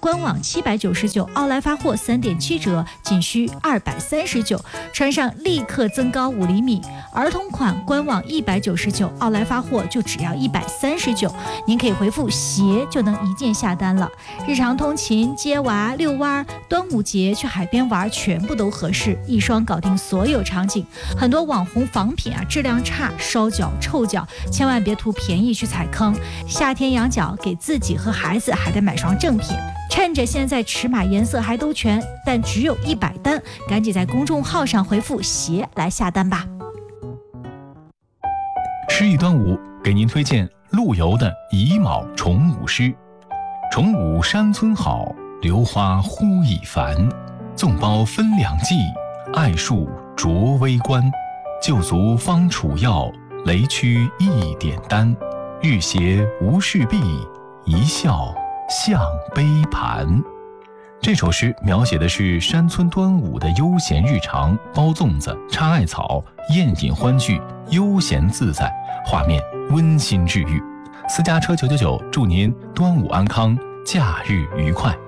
官网799，奥莱发货3.7折，仅需239，穿上立刻增高5厘米。儿童款官网199，奥莱发货就只要139，您可以回复鞋就能一键下单了。日常通勤、接娃、遛弯、端午节去海边玩，全部都合适，一双搞定所有场景。很多网红仿品质量差，烧脚臭脚，千万别图便宜去踩坑。夏天养脚，给自己和孩子还得买双正品。趁着现在尺码颜色还都全，但只有100单，赶紧在公众号上回复鞋来下单吧。 诗意端午给您推荐陆游的乙卯重五诗。重五山村好，榴花忽已繁。纵包分2季，艾树着微关。旧足方楚药，雷区一点丹。玉鞋无事毕，一笑向杯盘。这首诗描写的是山村端午的悠闲日常，包粽子、插艾草、宴饮欢聚，悠闲自在，画面温馨治愈。私家车999祝您端午安康，假日愉快。